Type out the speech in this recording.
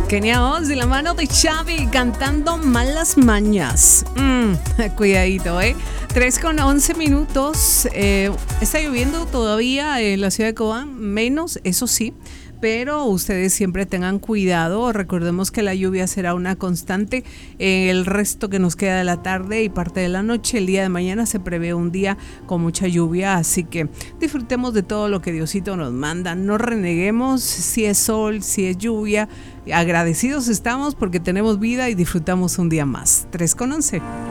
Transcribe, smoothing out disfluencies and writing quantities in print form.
Kenia Oz de la mano de Xavi cantando Malas Mañas. Cuidadito, 3:11. Está lloviendo todavía en la ciudad de Cobán, menos, eso sí. Pero ustedes siempre tengan cuidado. Recordemos que la lluvia será una constante el resto que nos queda de la tarde y parte de la noche. El día de mañana se prevé un día con mucha lluvia, así que disfrutemos de todo lo que Diosito nos manda. No reneguemos si es sol, si es lluvia. Agradecidos estamos porque tenemos vida y disfrutamos un día más. 3:11.